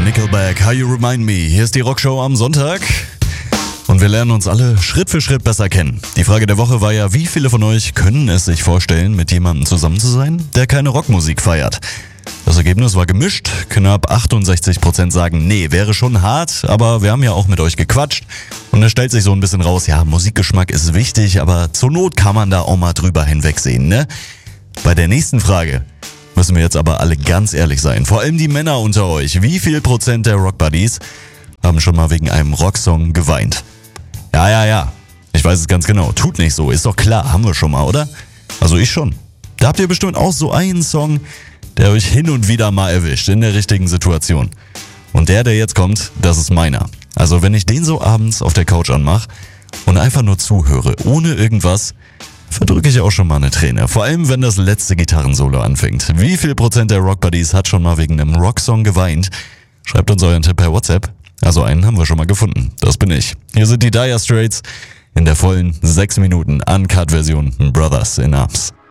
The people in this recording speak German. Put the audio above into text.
Nickelback, How You Remind Me. Hier ist die Rockshow am Sonntag. Und wir lernen uns alle Schritt für Schritt besser kennen. Die Frage der Woche war ja, wie viele von euch können es sich vorstellen, mit jemandem zusammen zu sein, der keine Rockmusik feiert? Das Ergebnis war gemischt. Knapp 68% sagen, nee, wäre schon hart, aber wir haben ja auch mit euch gequatscht. Und es stellt sich so ein bisschen raus, ja, Musikgeschmack ist wichtig, aber zur Not kann man da auch mal drüber hinwegsehen, ne? Bei der nächsten Frage müssen wir jetzt aber alle ganz ehrlich sein. Vor allem die Männer unter euch. Wie viel Prozent der Rockbuddies haben schon mal wegen einem Rocksong geweint? Ja. Ich weiß es ganz genau. Tut nicht so. Ist doch klar. Haben wir schon mal, oder? Also ich schon. Da habt ihr bestimmt auch so einen Song, der euch hin und wieder mal erwischt. In der richtigen Situation. Und der jetzt kommt, das ist meiner. Also wenn ich den so abends auf der Couch anmache und einfach nur zuhöre, ohne irgendwas, verdrücke ich auch schon mal eine Träne. Vor allem, wenn das letzte Gitarrensolo anfängt. Wie viel Prozent der Rockbuddies hat schon mal wegen einem Rocksong geweint? Schreibt uns euren Tipp per WhatsApp. Also einen haben wir schon mal gefunden. Das bin ich. Hier sind die Dire Straits in der vollen 6 Minuten Uncut-Version Brothers in Arms.